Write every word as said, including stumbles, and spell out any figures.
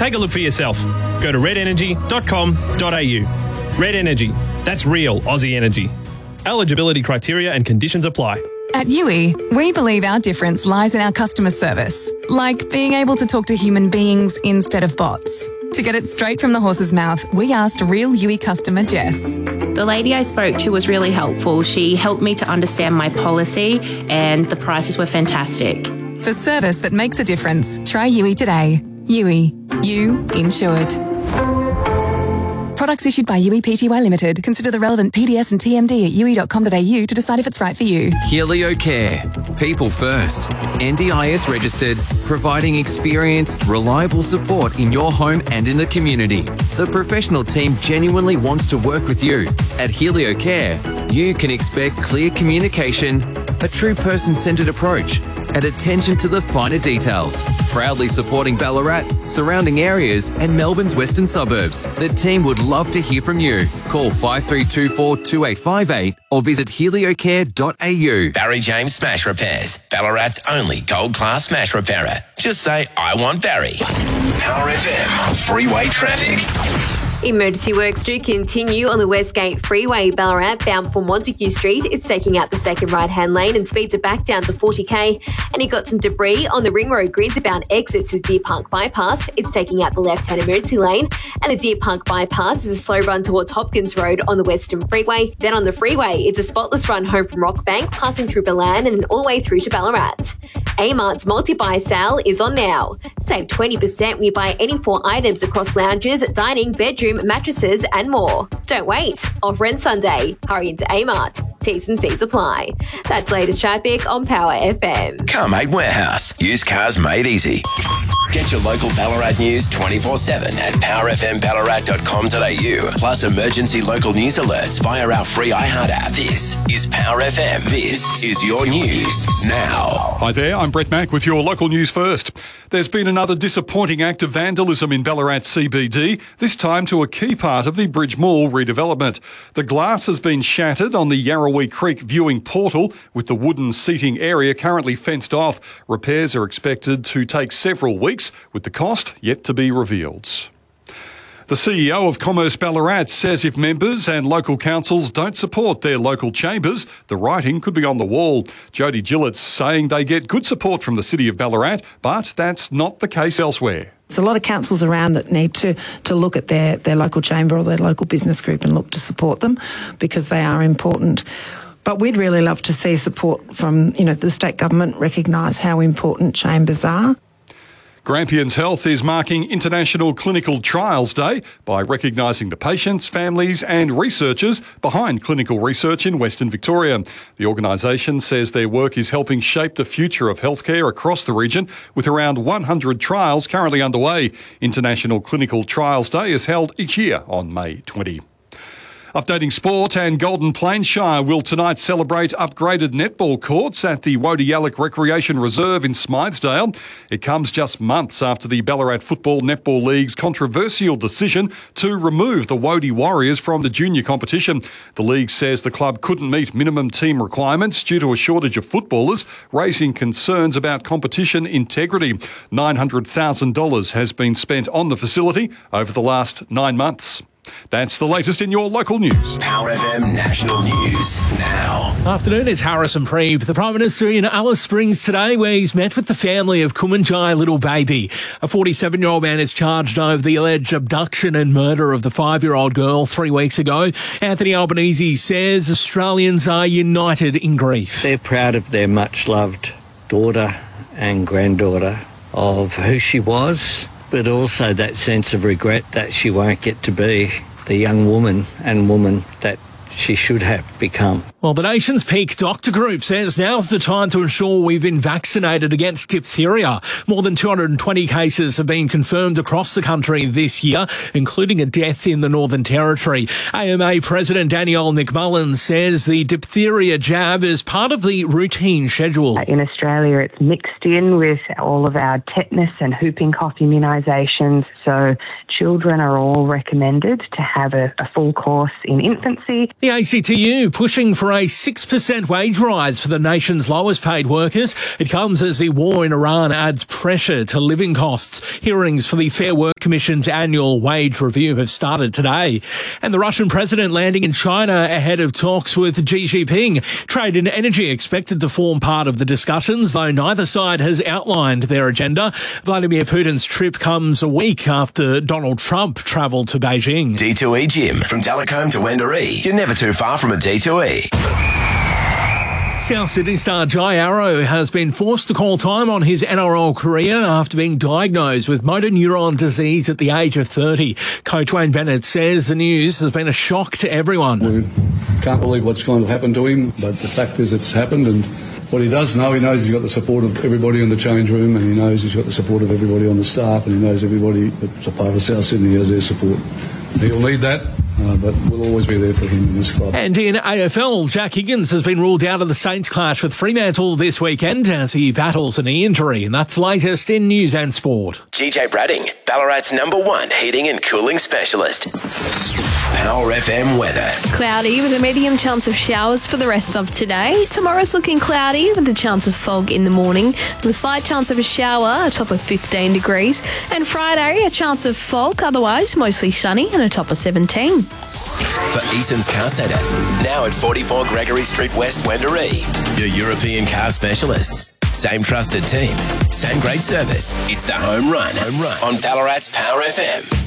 Take a look for yourself. Go to red energy dot com dot a u. Red Energy. That's real Aussie energy. Eligibility criteria and conditions apply. At U I, we believe our difference lies in our customer service, like being able to talk to human beings instead of bots. To get it straight from the horse's mouth, we asked real U I customer Jess. The lady I spoke to was really helpful. She helped me to understand my policy and the prices were fantastic. For service that makes a difference, try U I today. U I. You insured. Products issued by U I P T Y Limited. Consider the relevant P D S and T M D at u i dot com dot a u to decide if it's right for you. Helio Care. People first. N D I S registered, providing experienced, reliable support in your home and in the community. The professional team genuinely wants to work with you. At Helio Care, you can expect clear communication, a true person-centred approach, and attention to the finer details. Proudly supporting Ballarat, surrounding areas, and Melbourne's western suburbs. The team would love to hear from you. Call five three two four, two eight five eight or visit helio care dot a u. Barry James Smash Repairs, Ballarat's only gold-class smash repairer. Just say, I want Barry. Power F M, freeway traffic. Emergency works do continue on the Westgate Freeway, Ballarat, bound for Montague Street. It's taking out the second right-hand lane and speeds are back down to forty k. And you got some debris on the Ring Road grids about exits to Deer Park Bypass. It's taking out the left-hand emergency lane. And the Deer Park Bypass is a slow run towards Hopkins Road on the Western Freeway. Then on the freeway, it's a spotless run home from Rockbank, passing through Balan and all the way through to Ballarat. Amart's multi-buy sale is on now. Save twenty percent when you buy any four items across lounges, dining, bedroom, mattresses and more. Don't wait. Offer ends Sunday. Hurry into Amart. T's and C's apply. That's latest traffic on Power F M. Carmade Warehouse. Used cars made easy. Get your local Ballarat news twenty-four seven at power f m ballarat dot com dot a u. Plus emergency local news alerts via our free iHeart app. This is Power F M. This is your news now. Hi there, I'm Brett Mack with your local news first. There's been another disappointing act of vandalism in Ballarat C B D, this time to a key part of the Bridge Mall redevelopment. The glass has been shattered on the Yarrawee Creek viewing portal, with the wooden seating area currently fenced off. Repairs are expected to take several weeks, with the cost yet to be revealed. The C E O of Commerce Ballarat says if members and local councils don't support their local chambers, the writing could be on the wall. Jody Gillett's saying they get good support from the City of Ballarat, but that's not the case elsewhere. There's a lot of councils around that need to, to look at their, their local chamber or their local business group and look to support them because they are important. But we'd really love to see support from, you know, the state government recognise how important chambers are. Grampians Health is marking International Clinical Trials Day by recognising the patients, families and researchers behind clinical research in Western Victoria. The organisation says their work is helping shape the future of healthcare across the region, with around one hundred trials currently underway. International Clinical Trials Day is held each year on May twentieth. Updating sport, and Golden Plains Shire will tonight celebrate upgraded netball courts at the Wody Yallock Recreation Reserve in Smythesdale. It comes just months after the Ballarat Football Netball League's controversial decision to remove the Wody Warriors from the junior competition. The league says the club couldn't meet minimum team requirements due to a shortage of footballers, raising concerns about competition integrity. nine hundred thousand dollars has been spent on the facility over the last nine months. That's the latest in your local news. Power F M National News now. Afternoon, it's Harrison Preeve. The Prime Minister in Alice Springs today, where he's met with the family of Kumanjai little baby. A forty-seven-year-old man is charged over the alleged abduction and murder of the five-year-old girl three weeks ago. Anthony Albanese says Australians are united in grief. They're proud of their much-loved daughter and granddaughter, of who she was, but also that sense of regret that she won't get to be the young woman and woman that she should have become. Well, the nation's peak doctor group says now's the time to ensure we've been vaccinated against diphtheria. More than two hundred twenty cases have been confirmed across the country this year, including a death in the Northern Territory. A M A President Danielle McMullen says the diphtheria jab is part of the routine schedule. In Australia, it's mixed in with all of our tetanus and whooping cough immunisations, so children are all recommended to have a, a full course in infancy. The A C T U pushing for a six percent wage rise for the nation's lowest paid workers. It comes as the war in Iran adds pressure to living costs. Hearings for the Fair Work Commission's annual wage review have started today. And the Russian president landing in China ahead of talks with Xi Jinping. Trade and energy expected to form part of the discussions, though neither side has outlined their agenda. Vladimir Putin's trip comes a week after Donald Trump travelled to Beijing. D two E Gym. From Telecombe to Wendouree. You're never too far from a D two E. South Sydney star Jai Arrow has been forced to call time on his N R L career after being diagnosed with motor neuron disease at the age of thirty. Coach Wayne Bennett says the news has been a shock to everyone. We can't believe what's going to happen to him, but the fact is it's happened, and what he does know, he knows he's got the support of everybody in the change room, and he knows he's got the support of everybody on the staff, and he knows everybody that's a part of South Sydney has their support. He'll need that, uh, but we'll always be there for him in this club. And in A F L, Jack Higgins has been ruled out of the Saints clash with Fremantle this weekend as he battles a knee injury, and that's latest in news and sport. G J Bradding, Ballarat's number one heating and cooling specialist. Power F M weather. Cloudy with a medium chance of showers for the rest of today. Tomorrow's looking cloudy with a chance of fog in the morning, with a slight chance of a shower, a top of fifteen degrees. And Friday, a chance of fog, otherwise mostly sunny and a top of seventeen. For Eason's Car Centre, now at forty-four Gregory Street West, Wendouree. Your European car specialists. Same trusted team. Same great service. It's the home run. Home run on Ballarat's Power F M.